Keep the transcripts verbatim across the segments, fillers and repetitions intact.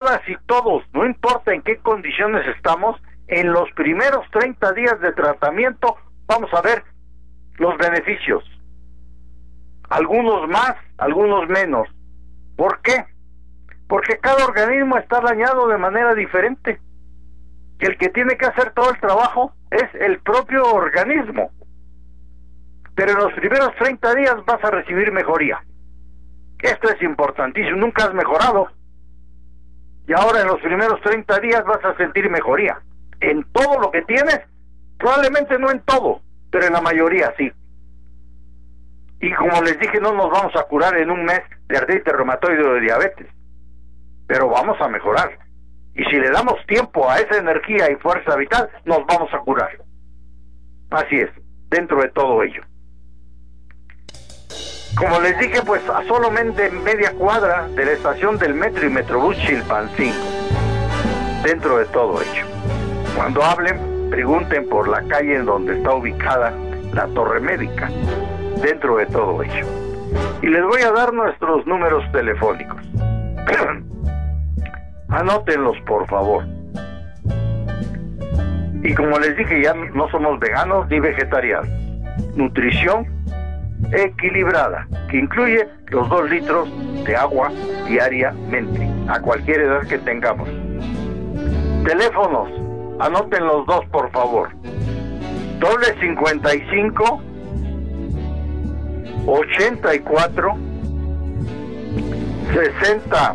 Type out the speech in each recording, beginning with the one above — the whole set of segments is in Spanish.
todas y todos, no importa en qué condiciones estamos, en los primeros treinta días de tratamiento vamos a ver los beneficios. Algunos más, algunos menos. ¿Por qué? Porque cada organismo está dañado de manera diferente. Y el que tiene que hacer todo el trabajo es el propio organismo. Pero en los primeros treinta días vas a recibir mejoría. Esto es importantísimo, nunca has mejorado. Y ahora en los primeros treinta días vas a sentir mejoría. En todo lo que tienes, probablemente no en todo, pero en la mayoría sí. Y como les dije, no nos vamos a curar en un mes de artritis reumatoide o de diabetes, pero vamos a mejorar. Y si le damos tiempo a esa energía y fuerza vital, nos vamos a curar. Así es, dentro de todo ello. Como les dije, pues a solamente media cuadra de la estación del metro y Metrobús Chilpancingo, dentro de todo ello. Cuando hablen, pregunten por la calle en donde está ubicada la Torre Médica, dentro de todo ello. Y les voy a dar nuestros números telefónicos. Anótenlos, por favor. Y como les dije, ya no somos veganos ni vegetarianos. Nutrición equilibrada, que incluye los dos litros de agua diariamente, a cualquier edad que tengamos. Teléfonos, anoten los dos, por favor. Doble cincuenta y cinco, ochenta y cuatro, sesenta,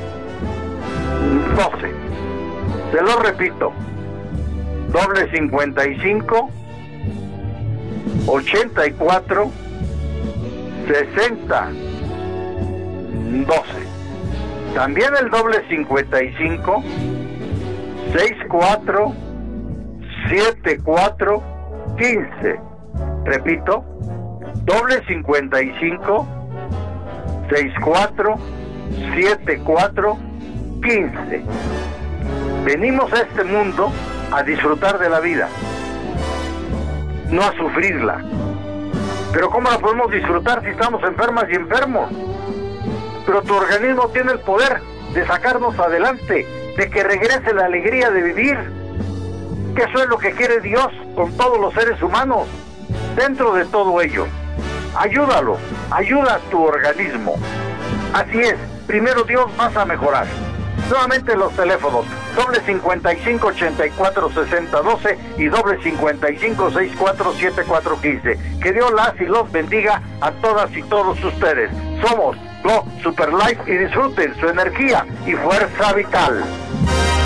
doce. Se lo repito. Doble cincuenta y cinco, ochenta y cuatro, sesenta, doce. También el doble cincuenta y cinco, sesenta y cuatro, setenta y cuatro, quince. Repito, doble cincuenta y cinco, sesenta y cuatro, setenta y cuatro, quince. Venimos a este mundo a disfrutar de la vida, no a sufrirla. Pero ¿cómo la podemos disfrutar si estamos enfermas y enfermos? Pero tu organismo tiene el poder de sacarnos adelante, de que regrese la alegría de vivir. Que eso es lo que quiere Dios con todos los seres humanos. Dentro de todo ello, ayúdalo, ayuda a tu organismo. Así es, primero Dios, vas a mejorar. Nuevamente los teléfonos, doble cincuenta y cinco, ochenta y cuatro, sesenta, doce y doble cincuenta y cinco, sesenta y cuatro, setenta y cuatro, quince. Que Dios las y los bendiga a todas y todos ustedes. Somos Go Super Life y disfruten su energía y fuerza vital.